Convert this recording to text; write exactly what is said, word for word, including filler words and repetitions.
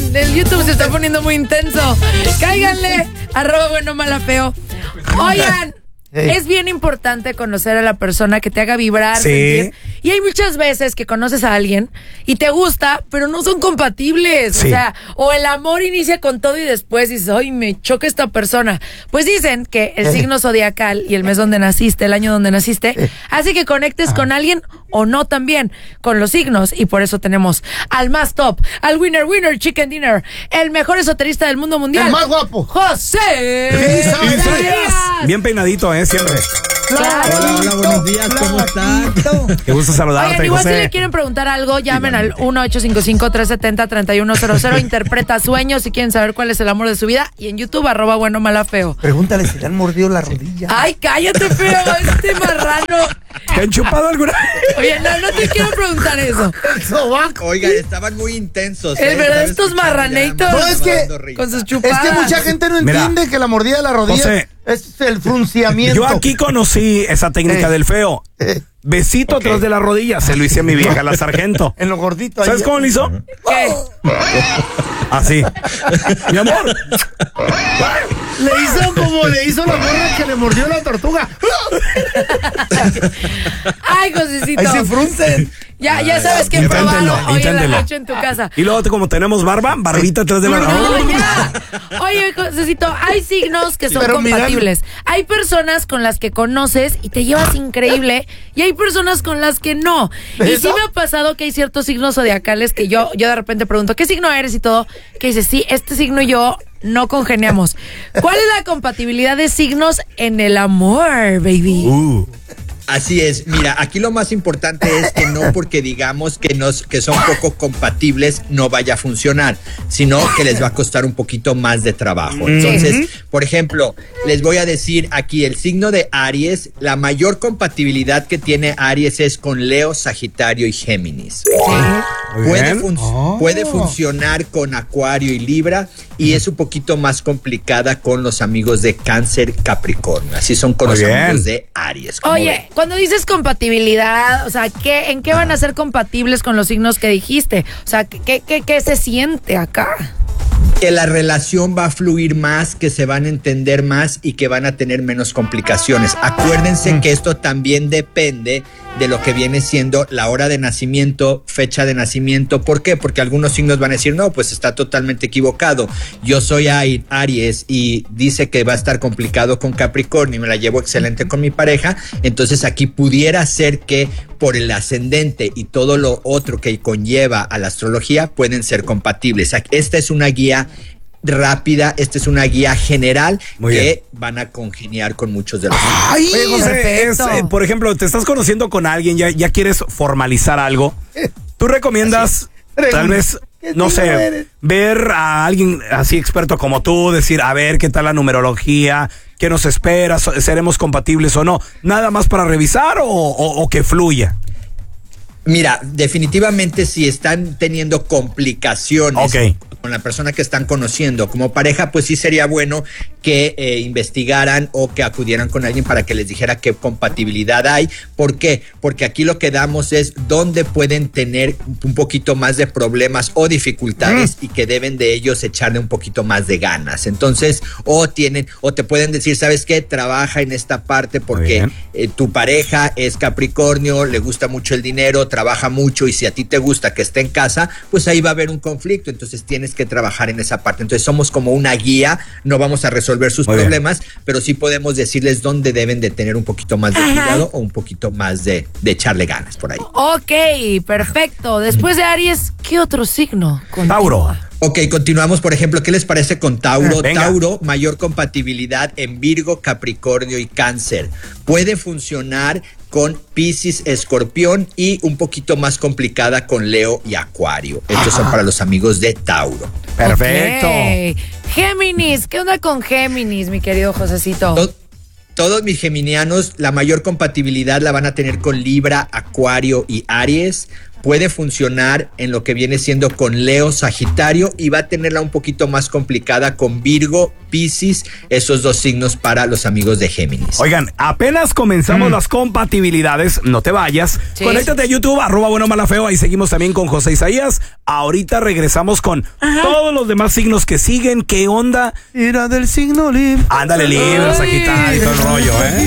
en el YouTube se está poniendo muy intenso. Cáiganle, arroba bueno mala feo. Oigan, hey. Es bien importante conocer a la persona que te haga vibrar, sí. sentir. Y hay muchas veces que conoces a alguien y te gusta, pero no son compatibles. Sí. O sea, o el amor inicia con todo y después dices, ay, me choca esta persona. Pues dicen que el signo zodiacal y el mes donde naciste, el año donde naciste, hace que conectes ah. con alguien o no también con los signos. Y por eso tenemos al más top, al winner, winner, chicken dinner, el mejor esoterista del mundo mundial. El más guapo. José. Bien peinadito, ¿eh? Siempre. Claro. Hola, hola, buenos días, ¿cómo están? Qué gusto saludarte, Oigan, igual José. si le quieren preguntar algo, llamen al uno ocho cinco cinco, tres siete cero, tres uno cero cero. Interpreta sueños si quieren saber cuál es el amor de su vida. Y en YouTube, arroba bueno mala feo. Pregúntale si le han mordido la rodilla. Ay, cállate, feo, este marrano. ¿Te han chupado alguna? Oye, no, no te quiero preguntar eso. Oigan, estaban muy intensos. Es ¿eh? verdad, estos marraneitos. No, es que con sus chupadas. Es que mucha gente no entiende Mira, que la mordida de la rodilla José, es el frunciamiento. Yo aquí conocí esa técnica eh, del feo. Eh, Besito okay. atrás de la rodilla. Se lo hice a mi vieja, la sargento. En lo gordito. ¿Sabes ahí, cómo lo hizo? ¿Qué? Así. Mi amor. Le hizo como le hizo la morra que le mordió la tortuga. Ay, Josecito. Ahí se fruncen. Ya, ya sabes que probarlo hoy en la noche en tu casa. Y luego, como tenemos barba, barbita atrás de la rodilla. No, ya. Oye, Josecito, hay signos que son Pero compatibles. Mirad. Hay personas con las que conoces y te llevas increíble, y hay personas con las que no. ¿Eso? Y sí me ha pasado que hay ciertos signos zodiacales que yo, yo de repente pregunto, ¿qué signo eres? Y todo, que dices, sí, este signo y yo no congeniamos. ¿Cuál es la compatibilidad de signos en el amor, baby? Uh. Así es, mira, aquí lo más importante es que no porque digamos que, nos, que son poco compatibles no vaya a funcionar, sino que les va a costar un poquito más de trabajo. Entonces, uh-huh. por ejemplo, les voy a decir aquí el signo de Aries, la mayor compatibilidad que tiene Aries es con Leo, Sagitario y Géminis. ¿Okay? Puede, fun- oh. puede funcionar con Acuario y Libra y es un poquito más complicada con los amigos de Cáncer, Capricornio. Así son con Muy los bien. amigos de Aries. Oye, ven. Cuando dices compatibilidad, o sea, ¿qué, ¿en qué van a ser compatibles con los signos que dijiste? O sea, ¿qué, qué, qué se siente acá? Que la relación va a fluir más, que se van a entender más y que van a tener menos complicaciones. Acuérdense mm. que esto también depende de lo que viene siendo la hora de nacimiento, fecha de nacimiento. ¿Por qué? Porque algunos signos van a decir, no, pues está totalmente equivocado. Yo soy Aries y dice que va a estar complicado con Capricornio y me la llevo excelente con mi pareja. Entonces aquí pudiera ser que por el ascendente y todo lo otro que conlleva a la astrología pueden ser compatibles. Esta es una guía rápida, esta es una guía general Muy que bien. van a congeniar con muchos de los Ay, es, es, eh, por ejemplo, te estás conociendo con alguien, ya, ya quieres formalizar algo. ¿Tú recomiendas así, tal vez, no sé, eres? ver a alguien así experto como tú, decir, a ver qué tal la numerología, qué nos espera, seremos compatibles o no? ¿Nada más para revisar o, o, o que fluya? Mira, definitivamente si están teniendo complicaciones okay. con la persona que están conociendo como pareja, pues sí sería bueno que eh, investigaran o que acudieran con alguien para que les dijera qué compatibilidad hay. ¿Por qué? Porque aquí lo que damos es dónde pueden tener un poquito más de problemas o dificultades mm. y que deben de ellos echarle un poquito más de ganas. Entonces, o tienen, o te pueden decir, ¿sabes qué? Trabaja en esta parte porque eh, tu pareja es Capricornio, le gusta mucho el dinero, trabaja mucho y si a ti te gusta que esté en casa, pues ahí va a haber un conflicto. Entonces tienes que trabajar en esa parte. Entonces somos como una guía, no vamos a resolver sus Muy problemas, bien. pero sí podemos decirles dónde deben de tener un poquito más de Ajá. cuidado o un poquito más de, de echarle ganas por ahí. Ok, perfecto. Después de Aries, ¿qué otro signo? Continúa? Tauro. Ok, continuamos, por ejemplo, ¿qué les parece con Tauro? Venga. Tauro, mayor compatibilidad en Virgo, Capricornio y Cáncer. Puede funcionar con Piscis, Escorpión y un poquito más complicada con Leo y Acuario. Estos son para los amigos de Tauro. Perfecto. Okay. Géminis, ¿qué onda con Géminis, mi querido Josecito? Todo, todos mis geminianos, la mayor compatibilidad la van a tener con Libra, Acuario y Aries. puede funcionar en lo que viene siendo con Leo, Sagitario, y va a tenerla un poquito más complicada con Virgo, Piscis, esos dos signos para los amigos de Géminis. Oigan, apenas comenzamos mm. las compatibilidades, no te vayas. Sí. Conéctate a YouTube, arroba bueno mala feo, ahí seguimos también con José Isaías. Ahorita regresamos con Ajá. todos los demás signos que siguen. ¿Qué onda? Era del signo libre. Ándale, libre, Sagitario y todo el rollo, ¿eh?